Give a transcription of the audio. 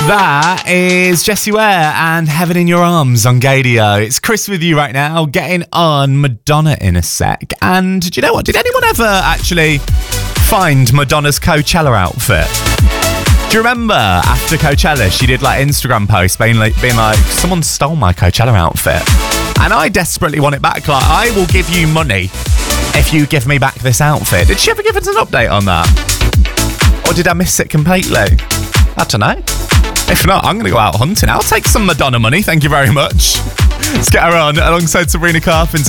That is Jessie Ware and Heaven in Your Arms on Gadio. It's Chris with you right now, getting on Madonna in a sec. And do you know what? Did anyone ever actually find Madonna's Coachella outfit? Do you remember after Coachella, she did like Instagram posts being like, someone stole my Coachella outfit. And I desperately want it back. Like, I will give you money if you give me back this outfit. Did she ever give us an update on that? Or did I miss it completely? I don't know. If not, I'm going to go out hunting. I'll take some Madonna money, thank you very much. Let's get her on alongside Sabrina Carpenter.